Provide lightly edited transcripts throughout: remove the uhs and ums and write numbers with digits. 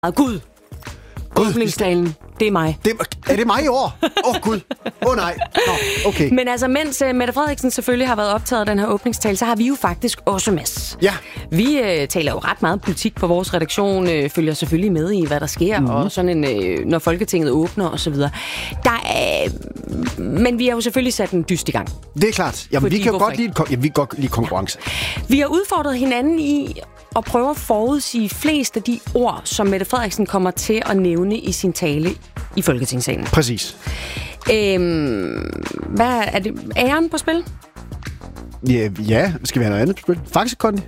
Gud. Åbningstalen, det er mig. Er det mig i år? Gud. Nej. Nå, okay. Men altså, mens Mette Frederiksen selvfølgelig har været optaget af den her åbningstale, så har vi jo faktisk også, Mads. Ja. Vi taler jo ret meget politik på vores redaktion, følger selvfølgelig med i, hvad der sker, og sådan når Folketinget åbner og så videre. Men vi har jo selvfølgelig sat en dyst i gang. Det er klart. Jamen, vi kan godt lide konkurrence. Vi har udfordret hinanden i at prøve at forudsige flest af de ord, som Mette Frederiksen kommer til at nævne i sin tale i Folketingssalen. Præcis. Hvad er det? Æren på spil? Ja. Skal vi have noget andet på spil? Faktisk, Kondi?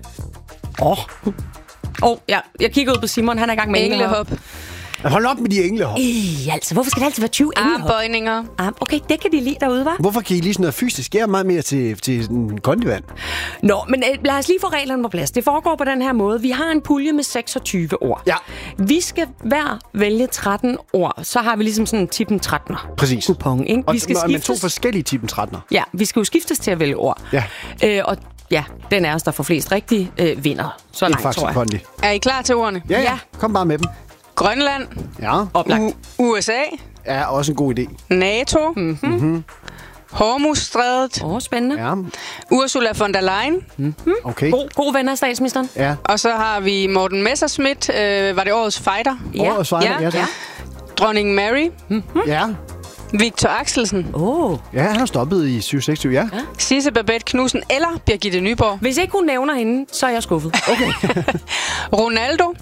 Ja. Jeg kigger ud på Simon, han er i gang med englehop. Hold op med de englehop. Altså, hvorfor skal det altid være 20 englehop? Armbøjninger. Okay, det kan de lide derude, hva'? Hvorfor kan I lige sådan noget fysisk? Jeg er meget mere til en kondivand. Nå, men lad os lige få reglerne på plads. Det foregår på den her måde. Vi har en pulje med 26 ord. Ja. Vi skal hver vælge 13 ord. Så har vi ligesom sådan en tippen 13'er. Præcis. Kupon, ikke? Og Vi skal med to forskellige tippen 13'er. Ja, vi skal jo skiftes til at vælge ord. Ja. Og ja, den af os, der får flest rigtige, vinder. Så langt, tror jeg. Kondi. Er I klar til ordene? Ja. Kom bare med dem. Grønland. Ja. Oplagt. USA. Er også en god idé. NATO. Hormuzstrædet. Spændende. Ja. Ursula von der Leyen. Okay. God ven af statsministeren. Ja. Og så har vi Morten Messerschmidt. Var det årets fighter? Årets fighter, ja. Dronning Mary. Ja. Victor Axelsen. Ja, han har stoppet i 726, ja. Sisse Babette Knudsen eller Birgitte Nyborg. Hvis ikke hun nævner hende, så er jeg skuffet. Okay. Ronaldo.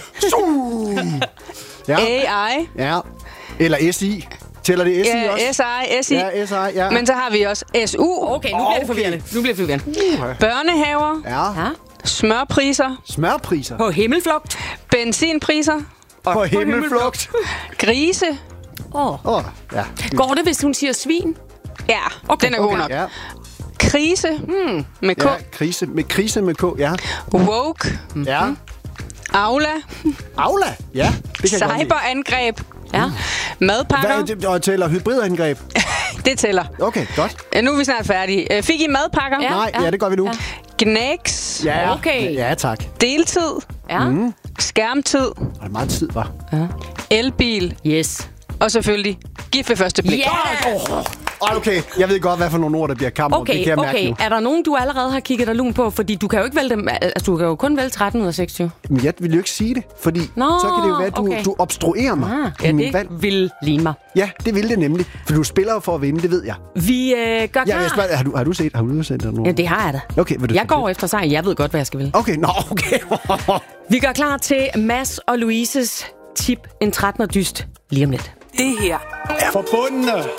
Ja. AI. Ja. Eller SI. Tæller det SI også? SI. Ja, SI, ja. Men så har vi også SU. Okay, nu bliver det forvirrende. Børnehaver. Ja. Smørpriser. Smørpriser. På himmelflugt. Benzinpriser. På himmelflugt. Grise. Ja. Går det, hvis hun siger svin? Ja, okay, den er god nok. Ja. Krise. Med K. Ja, krise med K, ja. Woke. Ja. Aula. Aula, ja. Det kan jeg godt lide. Cyberangreb. Ja. Madpakker. Hvad er det, og tæller hybridangreb? Det tæller. Okay, godt. Nu er vi snart færdige. Fik I madpakker? Ja. Nej, det gør vi nu. Gnæks. Ja, Okay. Ja, tak. Deltid. Ja. Skærmtid. Og det er meget tid, var. Elbil. Yes. Og selvfølgelig gift ved første blik. Okay, jeg ved godt, hvad for nogle ord, der bliver kamp om. Det kan jeg mærke nu. Er der nogen, du allerede har kigget dig lun på? Fordi du kan jo ikke vælge dem. Altså, du kan jo kun vælge 13 ud af 26. Men jeg vil jo ikke sige det, fordi så kan det jo være, at du obstruerer mig i min valg. Vil ligne mig. Ja, det vil det nemlig. For du spiller for at vinde, det ved jeg. Vi gør klar. Ja, jeg spørger, har du set nogen? Ja, det har jeg da. Okay, jeg går efter sejr. Jeg ved godt, hvad jeg skal vælge. Okay, okay. Vi gør klar til Mads og Louises tip en 13'er dyst lige om lidt. Det her er forbundne.